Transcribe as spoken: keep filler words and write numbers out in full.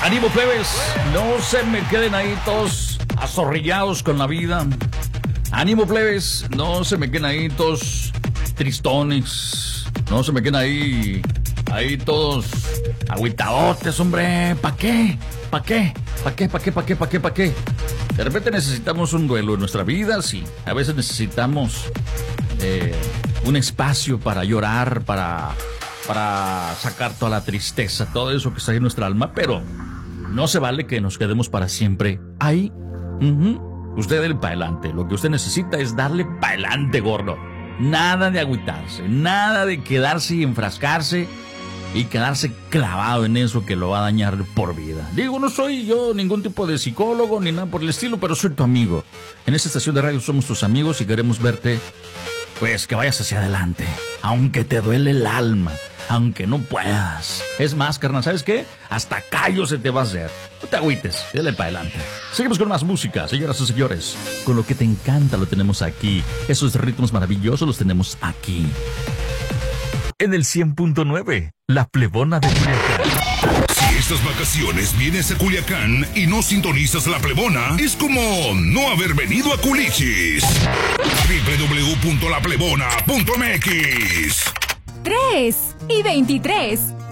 Ánimo, plebes, no se me queden ahí todos azorrillados con la vida. Ánimo, plebes, no se me queden ahí todos tristones. No se me queden ahí, ahí todos agüitadotes, hombre. ¿Pa' qué? ¿Pa' qué? ¿Pa' qué? ¿Pa' qué? ¿Pa' qué? ¿Pa' qué? ¿Pa' qué? De repente necesitamos un duelo en nuestra vida, sí. A veces necesitamos eh, un espacio para llorar, para, para sacar toda la tristeza, todo eso que está en nuestra alma, pero no se vale que nos quedemos para siempre ahí. Uh-huh. Usted dele para adelante. Lo que usted necesita es darle para adelante, gordo. Nada de agüitarse, nada de quedarse y enfrascarse y quedarse clavado en eso que lo va a dañar por vida. Digo, no soy yo ningún tipo de psicólogo ni nada por el estilo, pero soy tu amigo. En esta estación de radio somos tus amigos y queremos verte, pues, que vayas hacia adelante, aunque te duele el alma, aunque no puedas. Es más, carnal, ¿sabes qué? Hasta callo se te va a hacer. No te agüites, dale para adelante. Seguimos con más música, señoras y señores. Con lo que te encanta lo tenemos aquí. Esos ritmos maravillosos los tenemos aquí. En el cien punto nueve, La Plebona de Culiacán. Si estas vacaciones vienes a Culiacán y no sintonizas La Plebona, es como no haber venido a Culichis. doble u doble u doble u punto la plebona punto m x. tres y veintitrés.